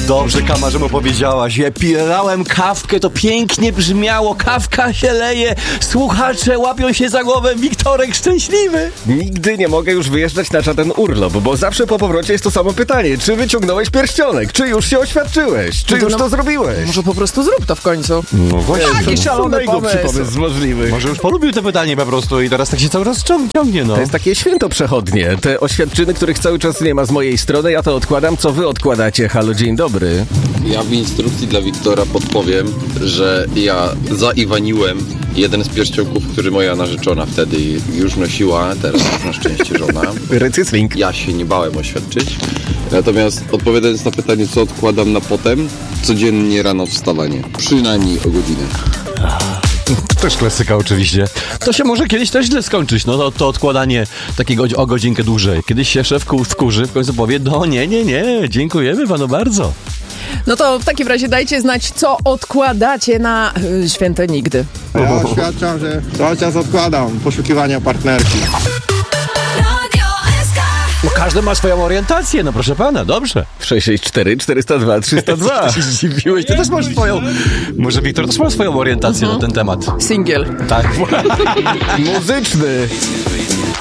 Dobrze, Kama, że mu powiedziałaś. Ja pijałem kawkę, to pięknie brzmiało. Kawka się leje, słuchacze łapią się za głowę. Wiktorek szczęśliwy. Nigdy nie mogę już wyjeżdżać na żaden urlop, bo zawsze po powrocie jest to samo pytanie. Czy wyciągnąłeś pierścionek? Czy już się oświadczyłeś? Czy już to zrobiłeś? Może po prostu zrób to w końcu. No właśnie. Jaki szalony pomysł. z możliwych. Może już polubił to pytanie po prostu i teraz tak się cały czas ciągnie, no. To jest takie święto przechodnie. Te oświadczyny, których cały czas nie ma z mojej strony, ja to odkładam. Co wy odkładacie? Halo, dzień dobry. Ja w instrukcji dla Wiktora podpowiem, że ja zaiwaniłem jeden z pierścionków, który moja narzeczona wtedy już nosiła, teraz na szczęście żona. Recykling. Ja się nie bałem oświadczyć. Natomiast odpowiadając na pytanie, co odkładam na potem, codziennie rano wstawanie. Przynajmniej o godzinę. To też klasyka oczywiście. To się może kiedyś też źle skończyć, no to odkładanie takiego o godzinkę dłużej. Kiedyś się szef wkurzy, w końcu powie, no nie, dziękujemy panu bardzo. No to w takim razie dajcie znać, co odkładacie na święte nigdy. Ja oświadczam, że cały czas odkładam poszukiwania partnerki. No każdy ma swoją orientację, no proszę pana, dobrze. 664 402 302. Ty się zdziwiłeś, ty też masz swoją... Może Wiktor też ma swoją orientację na ten temat. Singiel. Tak. Muzyczny.